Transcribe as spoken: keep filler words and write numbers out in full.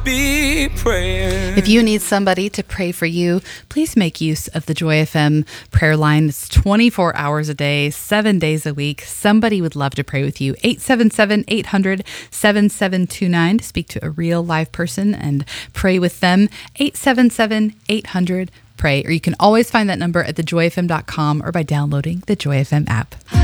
Be prayer. If you need somebody to pray for you, please make use of the Joy F M prayer line. It's twenty-four hours a day, seven days a week. Somebody would love to pray with you. eight seven seven, eight hundred, seven seven two nine to speak to a real live person and pray with them. eight seven seven, eight hundred, pray. Or you can always find that number at the joy f m dot com or by downloading the Joy F M app.